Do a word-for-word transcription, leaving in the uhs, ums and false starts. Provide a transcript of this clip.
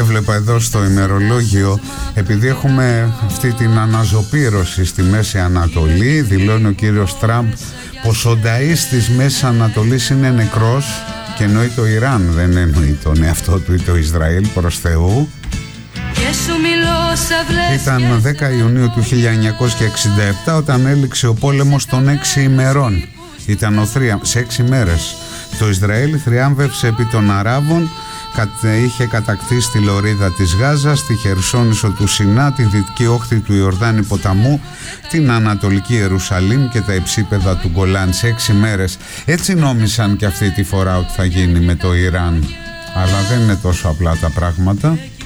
Έβλεπα εδώ στο ημερολόγιο, επειδή έχουμε αυτή την αναζωπήρωση στη Μέση Ανατολή, δηλώνει ο κύριος Τραμπ πως ο νταΐς της Μέσης Ανατολής είναι νεκρός, και εννοεί το Ιράν, δεν εννοεί τον εαυτό του ή το Ισραήλ, προς Θεού. Ήταν δέκα Ιουνίου του χίλια εννιακόσια εξήντα επτά όταν έληξε ο πόλεμος των έξι ημερών. Ήταν ο θρία... σε έξι μέρες. Το Ισραήλ θριάμβευσε επί των Αράβων, είχε κατακτήσει τη λωρίδα της Γάζας, τη Χερσόνησο του Σινά, τη δυτική όχθη του Ιορδάνη ποταμού, την Ανατολική Ιερουσαλήμ και τα υψίπεδα του Γκολάν σε έξι μέρες. Έτσι νόμισαν και αυτή τη φορά ότι θα γίνει με το Ιράν. Αλλά δεν είναι τόσο απλά τα πράγματα.